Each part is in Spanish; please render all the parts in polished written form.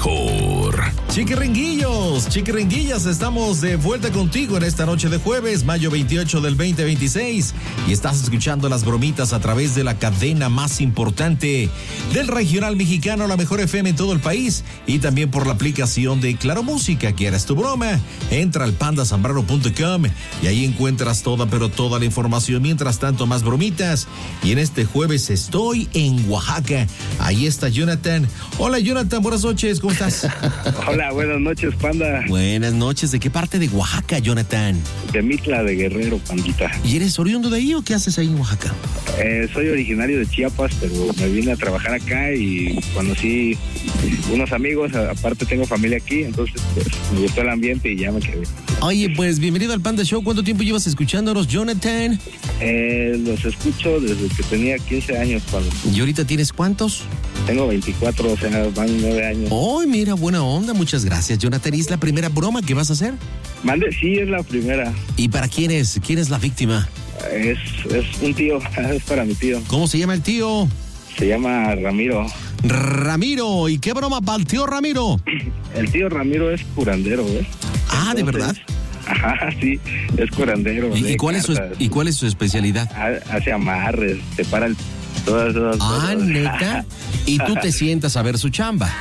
mejor. Chiquiringuillos, chiquiringuillas, estamos de vuelta contigo en esta noche de jueves, mayo 28 del 2026. Y estás escuchando las bromitas a través de la cadena más importante del regional mexicano, la mejor FM en todo el país. Y también por la aplicación de Claro Música. ¿Quieres tu broma? Entra al pandasambrano.com y ahí encuentras toda, pero toda la información. Mientras tanto, más bromitas. Y en este jueves estoy en Oaxaca. Ahí está Jonathan. Hola Jonathan, buenas noches, ¿cómo estás? Hola, buenas noches, Panda. Buenas noches, ¿de qué parte de Oaxaca, Jonathan? De Mitla de Guerrero, Pandita. ¿Y eres oriundo de ahí o qué haces ahí en Oaxaca? Soy originario de Chiapas, pero me vine a trabajar acá y conocí unos amigos, aparte tengo familia aquí, entonces pues, me gustó el ambiente y ya me quedé. Oye, pues bienvenido al Panda Show. ¿Cuánto tiempo llevas escuchándonos, Jonathan? Los escucho desde que tenía 15 años, Panda. ¿Y ahorita tienes cuántos? Tengo 24, o sea, van 9 años. Oh, mira, buena onda, muchas gracias, Jonathan. ¿Y es la primera broma que vas a hacer? Mande, sí, es la primera. ¿Y para quién es? ¿Quién es la víctima? Es un tío, es para mi tío. ¿Cómo se llama el tío? Se llama Ramiro. Ramiro, ¿y qué broma para el tío Ramiro? El tío Ramiro es curandero, ¿ves? Ah, ¿de verdad? Ajá, sí, es curandero. ¿Y cuál es su especialidad? Hace amarres, separa todas esas cosas. Ah, ¿neta? Y tú te sientas a ver su chamba.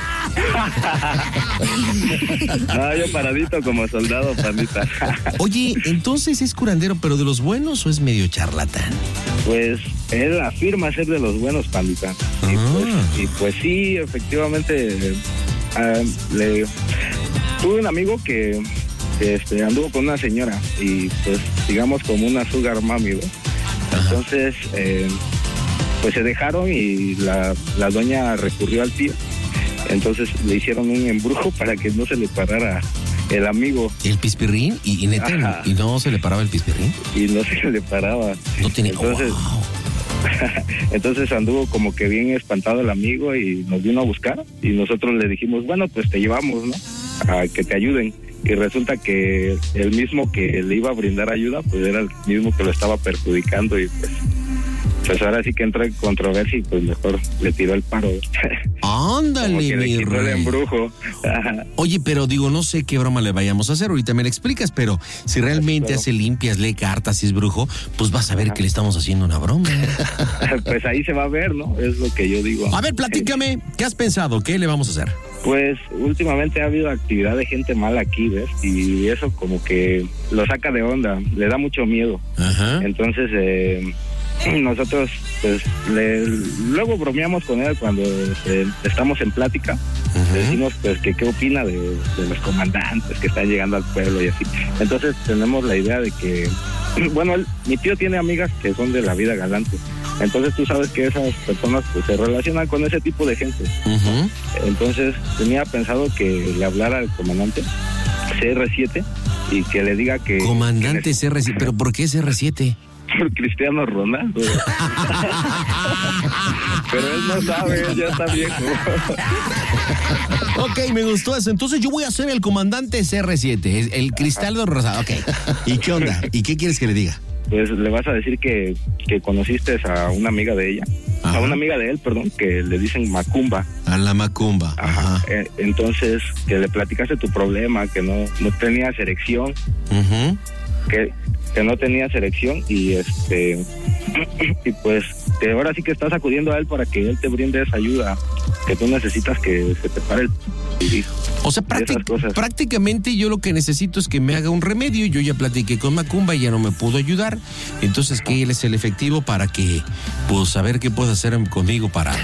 No, yo paradito como soldado, Pandita. Oye, entonces es curandero, ¿pero de los buenos o es medio charlatán? Pues él afirma ser de los buenos, Pandita. Y pues sí, efectivamente, tuve un amigo que anduvo con una señora y pues digamos como una sugar mami, ¿no? Entonces pues se dejaron y la doña recurrió al tío. Entonces le hicieron un embrujo para que no se le parara el amigo. ¿El pispirrín? ¿Y neta, y no se le paraba el pispirrín? Y no se le paraba. No tiene... Entonces, wow. Entonces anduvo como que bien espantado el amigo y nos vino a buscar y nosotros le dijimos, bueno, pues te llevamos, ¿no? A que te ayuden. Y resulta que el mismo que le iba a brindar ayuda, pues era el mismo que lo estaba perjudicando y pues ahora sí que entró en controversia y pues mejor le tiró el paro. Ándale, que le quitó el embrujo. Oye, pero digo, no sé qué broma le vayamos a hacer, ahorita me la explicas, pero si realmente hace limpias, lee cartas y es brujo, pues vas a ver que le estamos haciendo una broma. Pues ahí se va a ver, ¿no? Es lo que yo digo. A ver, platícame, ¿qué has pensado? ¿Qué le vamos a hacer? Pues últimamente ha habido actividad de gente mala aquí, ¿ves? Y eso como que lo saca de onda, le da mucho miedo. Ajá. Entonces, nosotros pues luego bromeamos con él cuando estamos en plática. Uh-huh. Decimos pues que qué opina de los comandantes que están llegando al pueblo y así. Entonces tenemos la idea de que, bueno, mi tío tiene amigas que son de la vida galante. Entonces tú sabes que esas personas pues se relacionan con ese tipo de gente. Uh-huh. Entonces tenía pensado que le hablara al comandante CR7 y que le diga que... Comandante CR7, ¿pero por qué CR7? Por Cristiano Ronaldo. Pero él no sabe, él ya está viejo. Ok, me gustó eso. Entonces yo voy a ser el comandante CR7, el Cristaldo Rosado. Ok. ¿Y qué onda? ¿Y qué quieres que le diga? Pues le vas a decir que conociste a una amiga de ella. Ajá. A una amiga de él, perdón, que le dicen Macumba. A la Macumba. Ajá. Entonces, que le platicaste tu problema, que no tenías erección. Uh-huh. Que no tenías erección y y pues que ahora sí que estás acudiendo a él para que él te brinde esa ayuda que tú necesitas, que se te pare el... O sea, prácticamente yo lo que necesito es que me haga un remedio. Yo ya platiqué con Macumba y ya no me pudo ayudar. Entonces, que él es el efectivo para que, pues, saber qué puede hacer conmigo para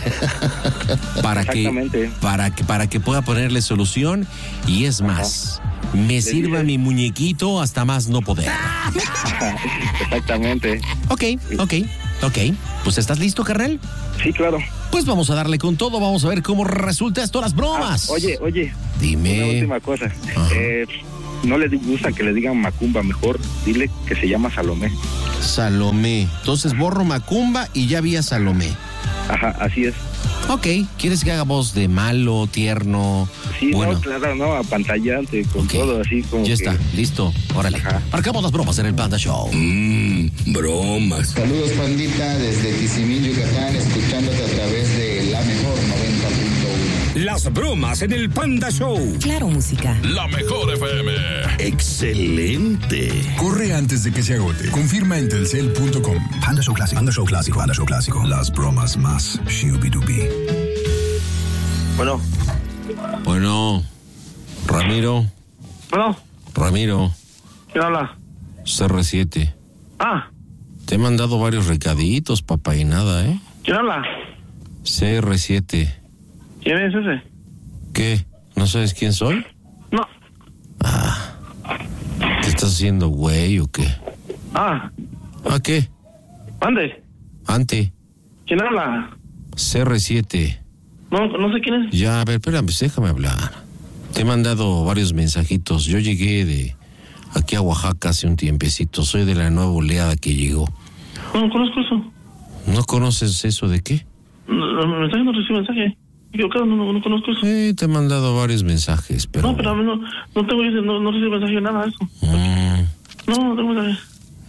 que pueda ponerle solución. Y es más, me sirva mi muñequito hasta más no poder. Exactamente. Ok. Pues, ¿estás listo, carnal? Sí, claro. Pues vamos a darle con todo, vamos a ver cómo resulta esto las bromas. Oye. Dime. Una última cosa. No le gusta que le digan Macumba, mejor dile que se llama Salomé. Salomé. Entonces borro Macumba y ya vi a Salomé. Ajá, así es. Ok, ¿quieres que haga voz de malo, tierno? Sí, bueno. No, claro, no, apantallante, con todo así como ya está, listo, órale. Ajá. Marcamos las bromas en el Panda Show. Bromas. Saludos, pandita, desde Tizimín, Yucatán, escuchándote a través de La Mejor 90.1. las bromas en el Panda Show. Claro, música. La mejor FM. Excelente. Corre antes de que se agote. Confirma en telcel.com. Panda Show Clásico. Panda Show Clásico. Panda Show Clásico. Las bromas más shubidubi. Bueno, Ramiro. Bueno, Ramiro, ¿quién habla? CR7. Ah, Te he mandado varios recaditos, papá, y nada, ¿eh? ¿quién habla? CR7. ¿Quién es ese? ¿Qué? ¿No sabes quién soy? No. ¿Te estás haciendo güey o qué? Ah, ¿A qué? ¿dónde? Ante. ¿Quién habla? CR7. No sé quién es. Ya, a ver, espérame, déjame hablar. Te he mandado varios mensajitos. Yo llegué de aquí a Oaxaca hace un tiempecito. Soy de la nueva oleada que llegó. No conozco eso. ¿No conoces eso de qué? Mensaje no recibo mensaje. Equivocado, no conozco eso. Sí, te he mandado varios mensajes, pero... No, pero a mí no tengo ese, no recibo mensaje de nada de eso. No tengo mensaje.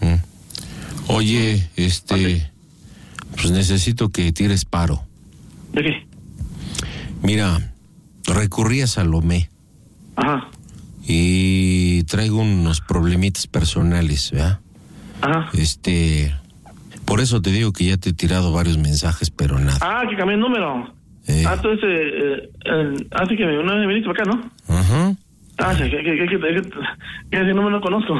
Oye, pues necesito que tires paro. ¿De qué? Mira, recurrí a Salomé Ajá. y traigo unos problemitas personales, ¿verdad? Ajá. Por eso te digo que ya te he tirado varios mensajes, pero nada. Ah, que cambié el número. Entonces, así que una vez viniste para acá, ¿no? Ajá. Ah, sí, que ese número no conozco.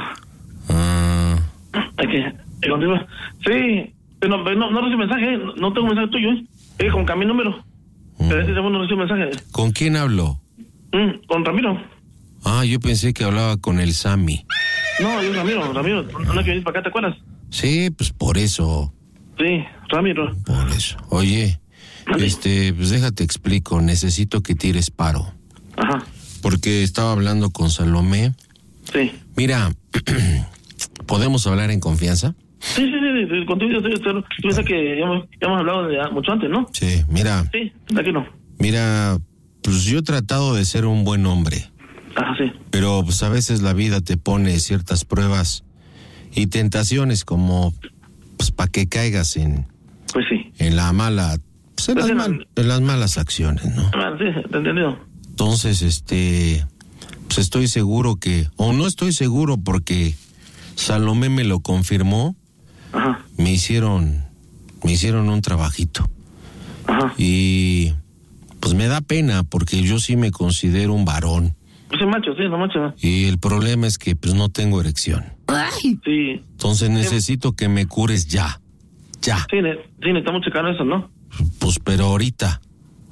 Continúa. Sí, pero no recibo mensaje, no tengo mensaje tuyo, con cambié el número. Pero ese no recibo mensaje. ¿Con quién hablo? Con Ramiro. Ah, yo pensé que hablaba con el Sammy. No, yo Ramiro, no es que viniste para acá, ¿te acuerdas? Sí, pues por eso. Sí, Ramiro. Por eso. Oye, pues déjate explico, necesito que tires paro. Ajá. Porque estaba hablando con Salomé. Sí. Mira, ¿podemos hablar en confianza? Sí, contigo, tú piensas que ya hemos hablado de mucho antes, ¿no? Sí, mira. Sí, aquí no. Mira, pues yo he tratado de ser un buen hombre. Ajá, sí. Pero pues a veces la vida te pone ciertas pruebas y tentaciones como pues para que caigas en Pues sí. en la mala, pues en las malas acciones, ¿no? Ah, sí, te he entendido. Entonces, pues estoy seguro o no estoy seguro porque Salomé me lo confirmó. Ajá. Me hicieron un trabajito. Ajá. Y pues me da pena porque yo sí me considero un varón. Pues macho, sí, no macho. Y el problema es que pues no tengo erección. Sí. Entonces necesito que me cures ya. Ya. Sí, necesitamos checar eso, ¿no? Pues pero ahorita.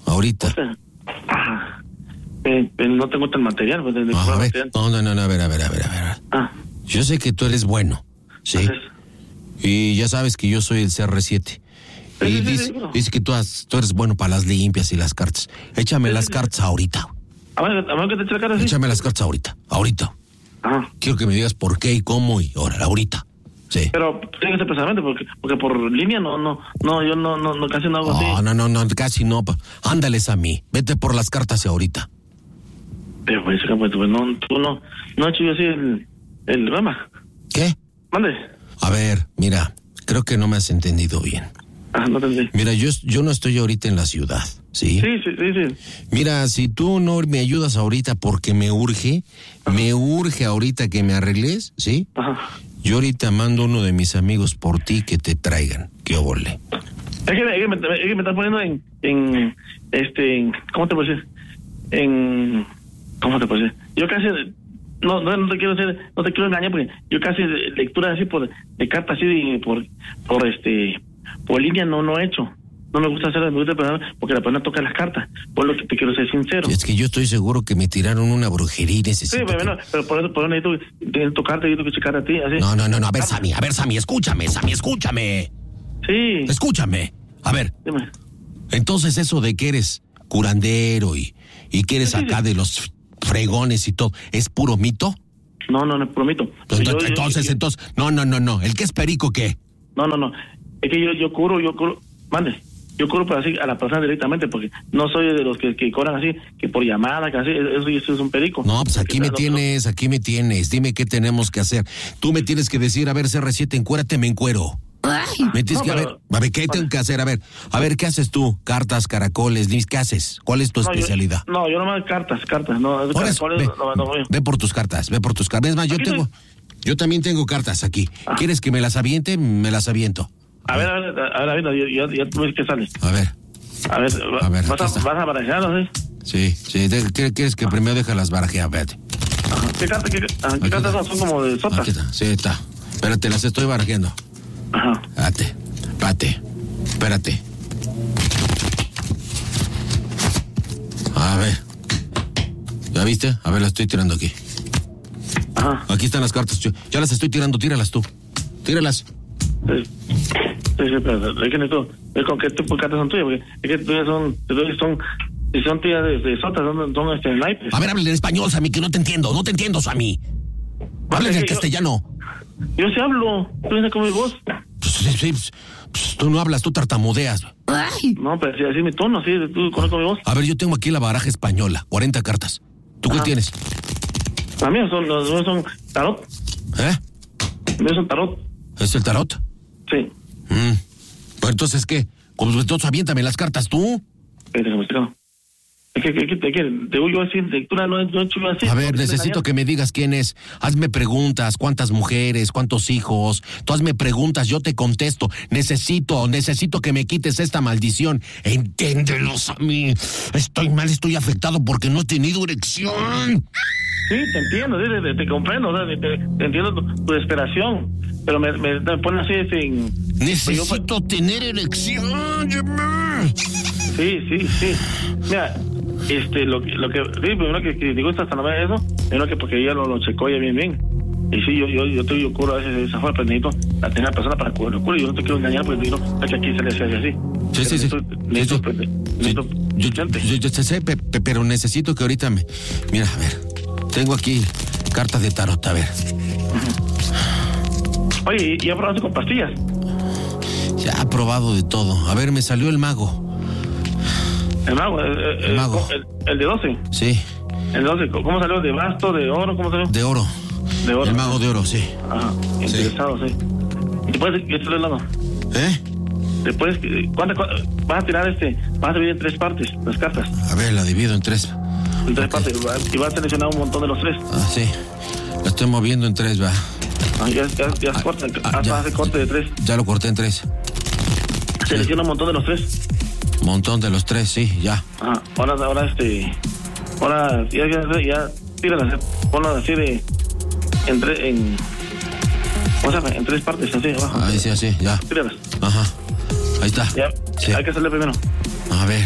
Ajá. No tengo tal material, pues desde A ver, material. no, a ver. Ah. Yo sé que tú eres bueno, ¿sí? Entonces, Y ya sabes que yo soy el CR7. Y sí, dice que tú eres bueno para las limpias y las cartas. Échame las cartas ahorita. a ver que te eche la cara así. Échame las cartas ahorita. Ajá. Quiero que me digas por qué y cómo y ahorita. Sí. Pero tiene que ser personalmente, porque por línea no, yo no casi no hago así. No, casi no. Ándale, Sammy. Vete por las cartas ahorita. Pero pues no, tú no has hecho yo así el rama. ¿Qué? Mande. A ver, mira, creo que no me has entendido bien. Ah, no te entendí. Mira, yo no estoy ahorita en la ciudad, ¿sí? Sí. Mira, si tú no me ayudas ahorita porque me urge ahorita que me arregles, ¿sí? Ajá. Yo ahorita mando uno de mis amigos por ti que te traigan. ¿Qué óvole? Es que me estás poniendo en ¿cómo te puedo decir? ¿Cómo te puedo decir? Yo casi no te quiero engañar porque yo casi lectura así de cartas así por línea no he hecho. No me gusta hacer la pregunta porque la persona toca las cartas. Por lo que te quiero ser sincero. Es que yo estoy seguro que me tiraron una brujería y Sí, necesito pero por eso necesito tocarte, necesito que checarte a ti, así. No, a ver, Sammy, escúchame. Sí. Escúchame. A ver, Dime. entonces eso de que eres curandero y que eres acá de los fregones y todo, ¿es puro mito? No, prometo. Entonces, no. ¿El que es perico qué? No. Es que yo curo. Mande. Yo curo así a la persona directamente porque no soy de los que cobran así, que por llamada, que así, eso es un perico. No, pues aquí me tienes. Dime qué tenemos que hacer. Tú me tienes que decir, a ver, CR7, encuérate, me encuero. Me tienes que, a ver, ¿qué tengo que hacer? A ver, ¿qué haces tú? Cartas, caracoles, ¿qué haces? ¿Cuál es tu especialidad? Yo nomás cartas, no. Ve por tus cartas. Es más, yo también tengo cartas aquí. ¿Quieres que me las aviente? Me las aviento. A ver, ya tú ves que sale. A ver, ¿vas a barajearlos, Sí, ¿quieres que primero deje las barajeadas? Vete. ¿Qué cartas son como de sotas? Aquí está, sí, está. Espérate, las estoy barajeando. Ajá. Espérate. A ver. ¿Ya viste? A ver, las estoy tirando aquí. Ajá. Aquí están las cartas. Ya las estoy tirando, tíralas tú. Tíralas. Sí, pero ¿con qué tipo de cartas son tuyas? Porque es que tuyas son tías de sotas, son naipes. A ver, háblale en español, Sammy, que no te entiendo, Sammy. Háblale en castellano. Yo sí hablo, tú vienes con mi voz. Pues, tú no hablas, tú tartamudeas. No, pero así es mi tono, así, tú conozco mi voz. A ver, yo tengo aquí la baraja española, 40 cartas. ¿Tú qué tienes? Las mías son tarot. Los míos son tarot. ¿Es el tarot? Sí. Pues entonces, ¿qué? Pues entonces aviéntame las cartas tú. Déjame explicar. ¿Qué te voy yo a decir lectura? No he hecho así. A ver, necesito que me digas quién es. Hazme preguntas, cuántas mujeres, cuántos hijos. Tú hazme preguntas, yo te contesto. Necesito que me quites esta maldición. Entiéndelos a mí. Estoy mal, estoy afectado porque no he tenido erección. Sí, te entiendo, te comprendo, te entiendo tu desesperación. Pero me ponen así sin... Necesito tener erección. Sí. Mira, lo que primero que digo esta no me eso, primero que porque ella lo checó ya bien. Y sí, yo curo a veces esa forma, pero necesito la tener la persona para cubrir. Yo no te quiero engañar porque digo, es que aquí se le hace así. Sí. Yo sé, pero necesito que ahorita Mira, a ver, tengo aquí cartas de tarot, a ver. Oye, ¿y ha probado con pastillas? Ya ha probado de todo. A ver, me salió el mago. ¿El mago? El mago. ¿El de 12? Sí. ¿El 12? ¿Cómo salió? ¿De basto? ¿De oro? ¿Cómo salió? De oro. El mago de oro, sí. Ajá, interesado, sí. ¿Y después qué está del lado? Después, ¿cuántas vas a tirar vas a dividir en 3 partes las cartas? A ver, la divido en 3. En 3 partes, y vas a seleccionar un montón de los 3. Sí. La estoy moviendo en 3, va. Ya corta, hace corte de 3. Ya lo corté en 3. Selecciona un montón de los 3. Montón de los 3, sí, ya. Ahora ya tíralas, ponlas así en 3 partes, así abajo. Ahí sí, así, ya. Tíralas. Ajá. Ahí está. Ya, sí. Hay que hacerle primero. A ver.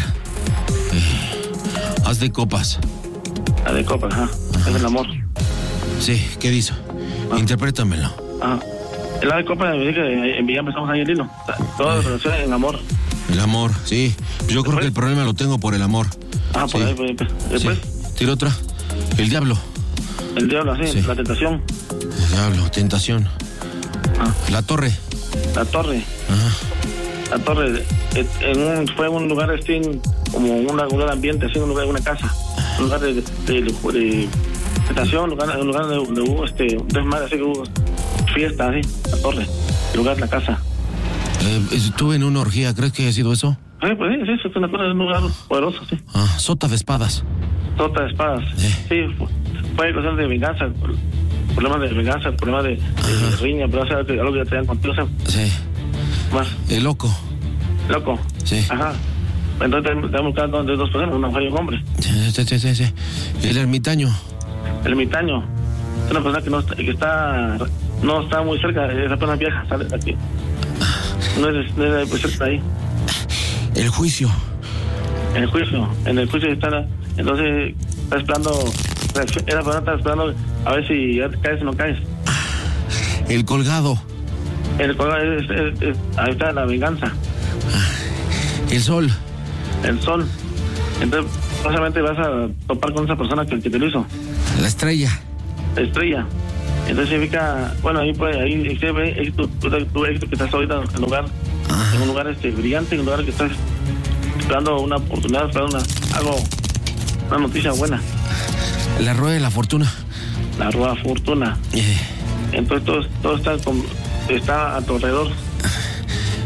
Haz de copas. La de copas, es el amor. Sí, ¿qué dice? Interprétamelo. El de copas me dice que ya empezamos ahí el hilo. Toda relación en amor. El amor, sí. Yo creo que el problema lo tengo por el amor. Por ahí, después. Sí. Tira otra. El diablo. El diablo, sí. La tentación. El diablo, tentación. La torre. La torre. La torre fue un lugar como un lugar de ambiente, así, un lugar, una casa. Un lugar de tentación, un lugar de hubo desmadre, así que hubo fiesta, así, la torre. El lugar, la casa. Estuve en una orgía, ¿crees que haya sido eso? Pues sí, es una cosa de un lugar poderoso, sí. Sota de espadas. Sota de espadas. Sí, fue cuestión de venganza, problemas de venganza, problemas de riña, pero algo que ya tenían contigo, Sí. Más. El loco. Loco. Sí. Ajá. Entonces tenemos buscando de 2 personas, una mujer y un hombre. Sí. El ermitaño. El ermitaño. Es una persona que no está muy cerca, esa persona viaja, sale de aquí. No es cerca de ahí. El juicio. En el juicio está, entonces está esperando, esa persona está esperando a ver si ya caes o no caes. El colgado. El colgado ahí está la venganza. El sol. Entonces, básicamente vas a topar con esa persona que te lo hizo. La estrella. Entonces significa, bueno, ahí se ve tu éxito que estás ahorita en un lugar brillante, en un lugar que estás esperando una oportunidad, esperando una noticia buena. La rueda de la fortuna. La rueda fortuna. Entonces todo está a tu alrededor.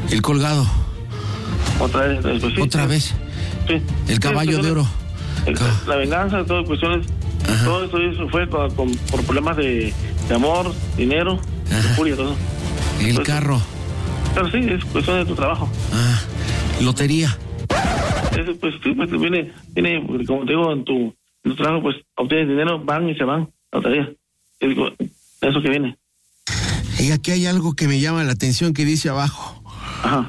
El colgado. Otra vez. Pues, sí, ¿Otra vez? Sí. El caballo de oro. La venganza, todo cuestiones. Ajá. Todo eso fue por problemas de amor, dinero, furia, todo. El Entonces, carro. Pero sí, es cuestión de tu trabajo. Lotería. Pues sí, pues viene, como te digo, en tu trabajo, pues obtienes dinero, van y se van, la lotería. Eso que viene. Y aquí hay algo que me llama la atención que dice abajo. Ajá.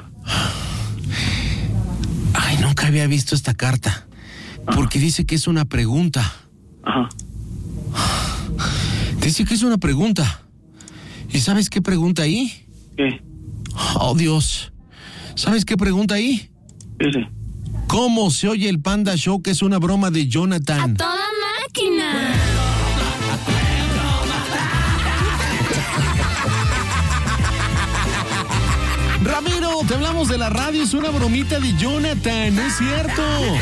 Ay, nunca había visto esta carta. Porque dice que es una pregunta. Ajá. Dice que es una pregunta. ¿Y sabes qué pregunta ahí? ¿Qué? Oh, Dios. ¿Sabes qué pregunta ahí? ¿Qué dice? ¿Cómo se oye el Panda Show, que es una broma de Jonathan? ¡A toda máquina! Ramiro, te hablamos de la radio, es una bromita de Jonathan, ¿no es cierto?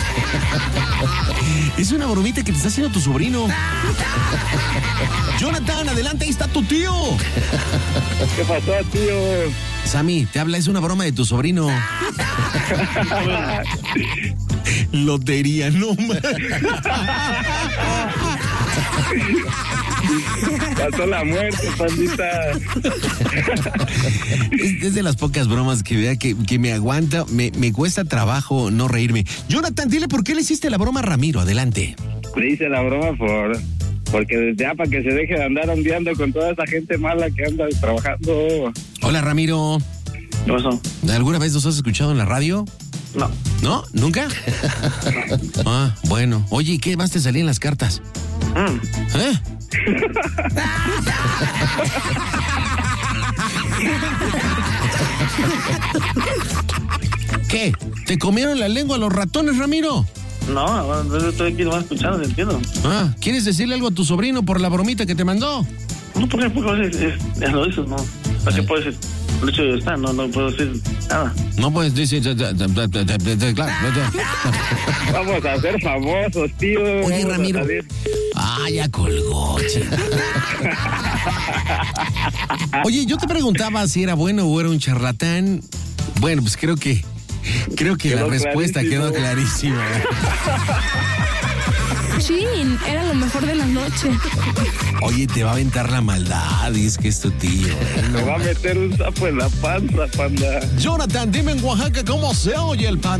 Es una bromita que te está haciendo tu sobrino. Jonathan, adelante, ahí está tu tío. ¿Qué pasó, tío? Sammy, te habla, es una broma de tu sobrino. Lotería, no más. Pasó la muerte, pandita. Es de las pocas bromas que vea que me aguanta, me cuesta trabajo no reírme. Jonathan, dile por qué le hiciste la broma a Ramiro, adelante. Le hice la broma porque ya para que se deje de andar ondeando con toda esa gente mala que anda trabajando. Hola, Ramiro. ¿Qué pasó? ¿Alguna vez nos has escuchado en la radio? No. ¿No? ¿Nunca? Ah, bueno. Oye, ¿y qué más te salían las cartas? ¿Eh? ¿Qué? ¿Te comieron la lengua los ratones, Ramiro? No, estoy aquí nomás escuchando, entiendo. Ah, ¿quieres decirle algo a tu sobrino por la bromita que te mandó? No, porque ya lo hizo, no. ¿Para qué puedo decir? El hecho de estar, no puedo decir nada. No puedes decir... Claro. Vamos a ser famosos, tío. Oye, Vamos Ramiro. a salir. Ah, ya colgó, chica. Oye, yo te preguntaba si era bueno o era un charlatán. Bueno, pues creo que la respuesta quedó clarísima. Chin, era lo mejor de la noche. Oye, te va a aventar la maldad, y es que es tu tío. Me va a meter un sapo en la panza, panda. Jonathan, dime en Oaxaca cómo se oye el pan.